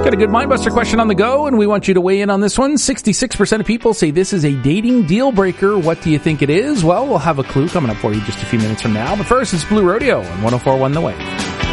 Got a good Mindbuster question on the go, and we want you to weigh in on this one. 66% of people say this is a dating deal breaker. What do you think it is? Well, we'll have a clue coming up for you just a few minutes from now. But first, it's Blue Rodeo on 104.1 The Wave.